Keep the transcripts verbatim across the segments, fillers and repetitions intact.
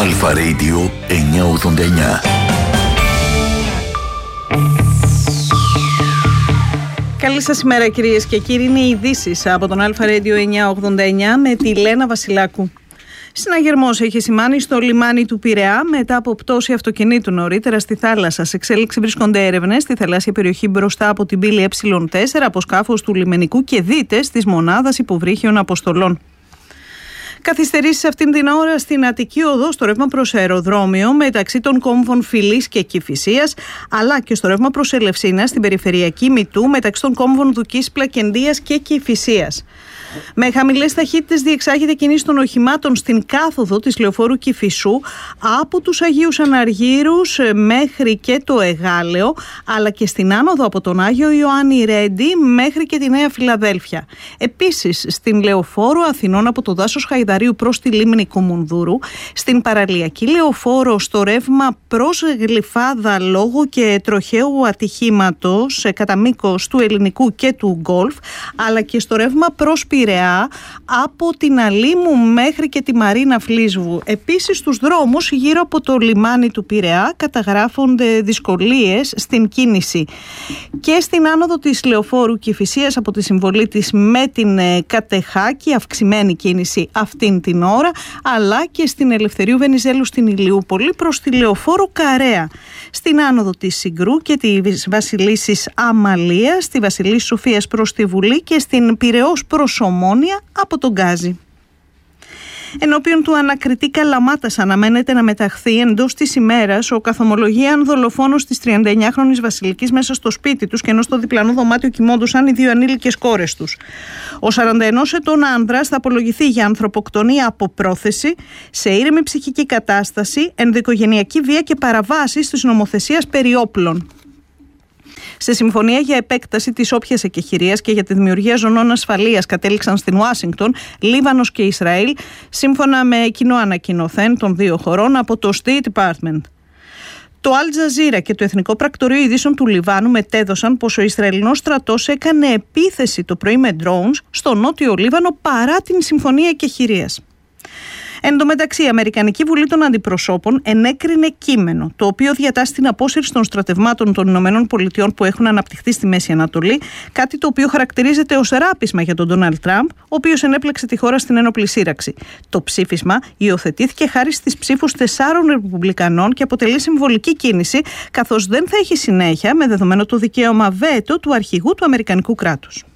Αλφα Radio εννιακόσια ογδόντα εννιά. Καλή σας ημέρα κυρίες και κύριοι, είναι οι ειδήσεις από τον Αλφα Radio εννιακόσια ογδόντα εννιά με τη Λένα Βασιλάκου. Συναγερμός έχει σημάνει στο λιμάνι του Πειραιά μετά από πτώση αυτοκινήτου νωρίτερα στη θάλασσα. Σε εξέλιξη βρίσκονται έρευνες στη θαλάσσια περιοχή μπροστά από την πύλη ε τέσσερα από σκάφος του λιμενικού και δίτες της μονάδας υποβρύχιων αποστολών. Καθυστερήσεις αυτήν την ώρα στην Αττική Οδό στο ρεύμα προς αεροδρόμιο μεταξύ των κόμβων Φιλής και Κηφισίας, αλλά και στο ρεύμα προς Ελευσίνα στην περιφερειακή Μητού μεταξύ των κόμβων Δουκής, Πλακεντίας και Κηφισίας. Με χαμηλές ταχύτητες διεξάγεται κίνηση των οχημάτων στην κάθοδο της λεωφόρου Κηφισού από τους Αγίους Αναργύρους μέχρι και το Εγάλεο, αλλά και στην άνοδο από τον Άγιο Ιωάννη Ρέντι μέχρι και τη Νέα Φιλαδέλφια. Επίσης στην λεωφόρο Αθηνών από το δάσος Χαϊδαρίου προς τη λίμνη Κουμουνδούρου, στην παραλιακή λεωφόρο στο ρεύμα προς Γλυφάδα λόγω και τροχαίου ατυχήματος κατά μήκος του Ελληνικού και του Γκολφ, αλλά και στο ρεύμα προς Πειραιά από την Αλήμου μέχρι και τη Μαρίνα Φλίσβου. Επίσης στους δρόμους γύρω από το λιμάνι του Πειραιά καταγράφονται δυσκολίες στην κίνηση και στην άνοδο της λεωφόρου Κηφισίας από τη συμβολή της με την Κατεχάκη, αυξημένη κίνηση αυτήν την ώρα, αλλά και στην Ελευθερίου Βενιζέλου στην Ηλιούπολη προς τη λεωφόρο Καρέα, στην άνοδο της Συγκρού και τη Βασιλίσσης Αμαλία, στη Βασιλίσσης Σοφίας προς τη Βουλή και στην Πειραιώς προς Ομόνια από τον Γκάζι. Ενώπιον του ανακριτή Καλαμάτας αναμένεται να μεταχθεί εντός της ημέρας ο καθομολογίαν δολοφόνος της τριανταεννιάχρονης Βασιλικής μέσα στο σπίτι τους και ενώ στο διπλανό δωμάτιο κοιμόντουσαν οι δύο ανήλικες κόρες τους. Ο σαρανταενός ετών άνδρας θα απολογηθεί για ανθρωποκτονία από πρόθεση, σε ήρεμη ψυχική κατάσταση, ενδοοικογενειακή βία και παραβάσεις της νομοθεσίας περί όπλων. Σε συμφωνία για επέκταση της όποιας εκεχηρίας και για τη δημιουργία ζωνών ασφαλείας κατέληξαν στην Ουάσιγκτον, Λίβανος και Ισραήλ, σύμφωνα με κοινό ανακοινωθέν των δύο χωρών από το State Department. Το Αλ Τζαζίρα και το Εθνικό Πρακτορείο Ειδήσεων του Λιβάνου μετέδωσαν πως ο Ισραηλινός στρατός έκανε επίθεση το πρωί με drones στο νότιο Λίβανο παρά την συμφωνία εκεχηρίας. Εν τω μεταξύ, η Αμερικανική Βουλή των Αντιπροσώπων ενέκρινε κείμενο, το οποίο διατάσσει την απόσυρση των στρατευμάτων των Ηνωμένων Πολιτειών που έχουν αναπτυχθεί στη Μέση Ανατολή, κάτι το οποίο χαρακτηρίζεται ως ράπισμα για τον Ντόναλντ Τραμπ, ο οποίος ενέπλεξε τη χώρα στην ένοπλη σύραξη. Το ψήφισμα υιοθετήθηκε χάρη στις ψήφους τεσσάρων Ρεπουμπλικανών και αποτελεί συμβολική κίνηση, καθώς δεν θα έχει συνέχεια με δεδομένο το δικαίωμα βέτο του αρχηγού του Αμερικανικού κράτους.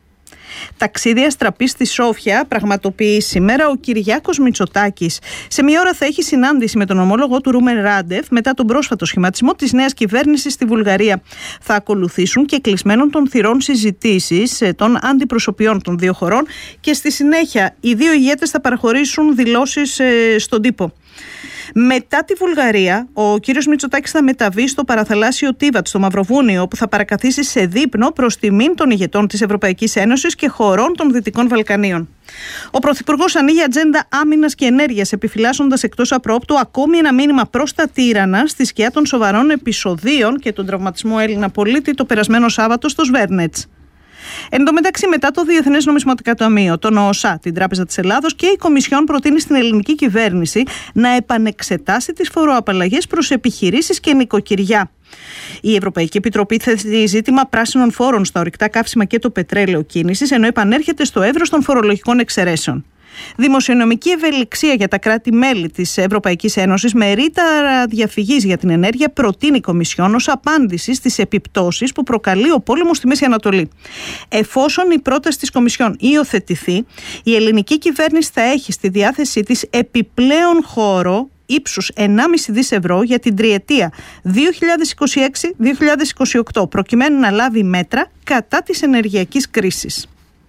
Ταξίδια αστραπή στη Σόφια πραγματοποιεί σήμερα ο Κυριάκος Μητσοτάκης. Σε μία ώρα θα έχει συνάντηση με τον ομόλογο του Ρούμεν Ράντεφ μετά τον πρόσφατο σχηματισμό της νέας κυβέρνησης στη Βουλγαρία. Θα ακολουθήσουν και κλεισμένων των θυρών συζητήσεις των αντιπροσωπιών των δύο χωρών και στη συνέχεια οι δύο ηγέτες θα παραχωρήσουν δηλώσεις στον τύπο. Μετά τη Βουλγαρία, ο κύριος Μητσοτάκης θα μεταβεί στο παραθαλάσσιο Τίβατ, στο Μαυροβούνιο, όπου θα παρακαθίσει σε δείπνο προς τιμήν των ηγετών της Ευρωπαϊκής Ένωσης και χωρών των Δυτικών Βαλκανίων. Ο Πρωθυπουργός ανοίγει ατζέντα άμυνας και ενέργειας, επιφυλάσσοντας εκτός απρόπτου ακόμη ένα μήνυμα προς τα τύρανα στη σκιά των σοβαρών επεισοδίων και τον τραυματισμό Έλληνα πολίτη το περασμένο Σάββατο στο Σβέρνετς. Εν τω μεταξύ, μετά το Διεθνές Νομισματικό Ταμείο, τον ΟΟΣΑ, την Τράπεζα της Ελλάδος και η Κομισιόν προτείνει στην ελληνική κυβέρνηση να επανεξετάσει τις φοροαπαλλαγές προς επιχειρήσεις και νοικοκυριά. Η Ευρωπαϊκή Επιτροπή θέτει ζήτημα πράσινων φόρων στα ορυκτά καύσιμα και το πετρέλαιο κίνησης, ενώ επανέρχεται στο εύρος των φορολογικών εξαιρέσεων. Δημοσιονομική ευελιξία για τα κράτη-μέλη της Ευρωπαϊκής Ένωσης με ρήτρα διαφυγής για την ενέργεια προτείνει η Κομισιόν ως απάντηση στις επιπτώσεις που προκαλεί ο πόλεμος στη Μέση Ανατολή. Εφόσον η πρόταση της Κομισιόν υιοθετηθεί, η ελληνική κυβέρνηση θα έχει στη διάθεσή της επιπλέον χώρο ύψους ενάμιση δις ευρώ για την τριετία δύο χιλιάδες είκοσι έξι δύο χιλιάδες είκοσι οκτώ, προκειμένου να λάβει μέτρα κατά της ενεργειακής κρίσης.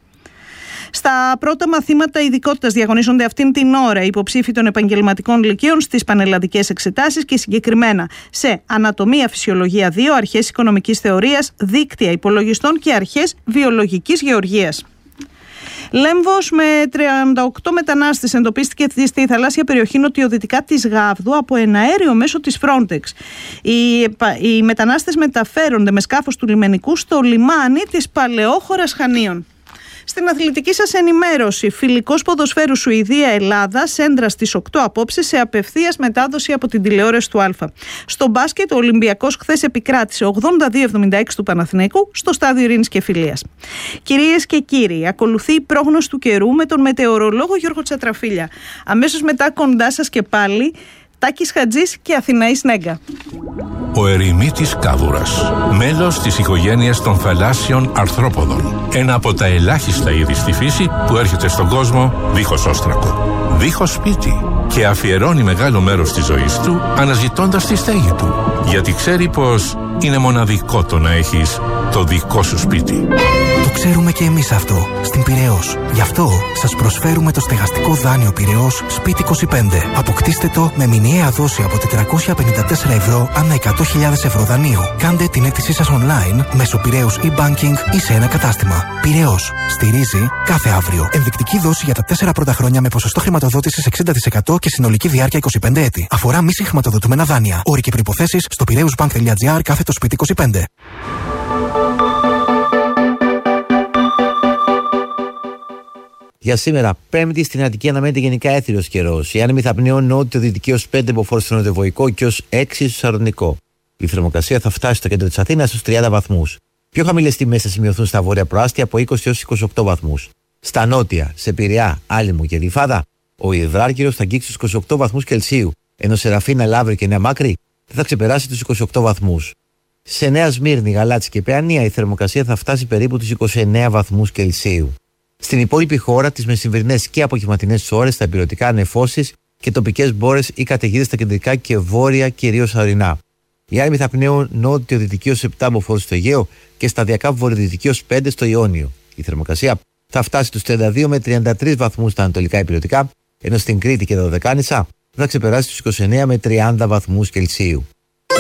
Στα πρώτα μαθήματα ειδικότητας διαγωνίζονται αυτήν την ώρα οι υποψήφοι των επαγγελματικών λυκείων στις πανελλαδικές εξετάσεις και συγκεκριμένα σε Ανατομία Φυσιολογία δύο, Αρχές Οικονομικής Θεωρίας, Δίκτυα Υπολογιστών και Αρχές Βιολογικής Γεωργίας. Λέμβος με τριάντα οκτώ μετανάστες εντοπίστηκε στη θαλάσσια περιοχή νοτιοδυτικά της Γάβδου από εναέριο μέσο της Frontex. Οι, οι μετανάστες μεταφέρονται με σκάφος του λιμενικού στο λιμάνι της Παλαιόχωρας Χανίων. Στην αθλητική σας ενημέρωση, φιλικός ποδοσφαίρου Σουηδία-Ελλάδα, σέντρα στις οκτώ απόψε σε απευθείας μετάδοση από την τηλεόραση του Α. Στο μπάσκετ, ο Ολυμπιακός χθες επικράτησε ογδόντα δύο εβδομήντα έξι του Παναθηναϊκού στο στάδιο Ειρήνης και Φιλίας. Κυρίες και κύριοι, ακολουθεί η πρόγνωση του καιρού με τον μετεωρολόγο Γιώργο Τσατραφίλια. Αμέσως μετά κοντά σας και πάλι Τάκης Χατζής και Αθηναής Νέγκα. Ο ερημίτης κάβουρας, μέλος της οικογένειας των θαλάσσιων αρθρόποδων. Ένα από τα ελάχιστα είδη στη φύση που έρχεται στον κόσμο δίχως όστρακο, δίχως σπίτι και αφιερώνει μεγάλο μέρος της ζωής του αναζητώντας τη στέγη του. Γιατί ξέρει πως είναι μοναδικό το να έχεις το δικό σου σπίτι. Το ξέρουμε και εμείς αυτό στην Πειραιώς. Γι' αυτό σας προσφέρουμε το στεγαστικό δάνειο Πειραιώς Σπίτι είκοσι πέντε. Αποκτήστε το με μηνιαία δόση από τετρακόσια πενήντα τέσσερα ευρώ ανά εκατό χιλιάδες ευρώ δανείο. Κάντε την αίτησή σας online μέσω Πειραιώς e-banking ή σε ένα κατάστημα. Πειραιώς. Στηρίζει κάθε αύριο. Ενδεικτική δόση για τα τέσσερα πρώτα χρόνια με ποσοστό χρηματοδότησης εξήντα τοις εκατό και συνολική διάρκεια είκοσι πέντε έτη. Αφορά μη συγχρηματοδοτούμενα δάνεια. Όροι και προϋποθέσεις στο πειραιούσbank.gr κάθετο σπίτι είκοσι πέντε. Για σήμερα, Πέμπτη, στην Αττική αναμένεται γενικά έθριος καιρός. Η άνεμη θα πνέουν νότιο-δυτική ως πέντε μποφόρ στο νοτιοβοϊκό και ως έξι στο σαρδονικό. Η θερμοκρασία θα φτάσει στο κέντρο της Αθήνας στους τριάντα βαθμούς. Πιο χαμηλές τιμές θα σημειωθούν στα βόρεια προάστια από είκοσι έως είκοσι οκτώ βαθμούς. Στα νότια, σε Πειραιά, Άλυμο και Γλυφάδα, ο υδράργυρος θα αγγίξει τους είκοσι οκτώ βαθμούς Κελσίου, ενώ σε Ραφίνα, Λαύρη και Νέα Μάκρη δεν θα ξεπεράσει τους είκοσι οκτώ βαθμούς. Σε Νέα Σμύρνη, Γαλάτσι και Παιανία η θερμοκρασία θα φτάσει περίπου τους είκοσι εννέα βαθμούς Κελσίου. Στην υπόλοιπη χώρα, τις μεσημβρινές και απογευματινές ώρες, θα υπηρετικά νεφώσεις και τοπικές μπόρες ή καταιγίδες στα κεντρικά και βόρεια, κυρίως ορεινά. Οι άνεμοι θα πνέουν νότιο-δυτική ως επτά μποφόρ στο Αιγαίο και σταδιακά βορειοδυτική ως πέντε στο Ιόνιο. Η θερμοκρασία θα φτάσει τους τριάντα δύο με τριάντα τρεις βαθμούς στα ανατολικά υπηρετικά, ενώ στην Κρήτη και τα Δωδεκάνησα θα ξεπεράσει τους είκοσι εννέα με τριάντα βαθμούς Κελσίου.